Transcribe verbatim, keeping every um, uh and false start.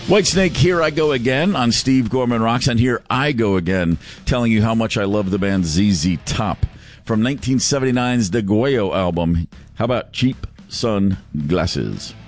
Whitesnake, Here I Go Again on Steve Gorman Rocks, and Here I Go Again, telling you how much I love the band Z Z Top. From nineteen seventy-nine's Deguello album, how about Cheap Sunglasses?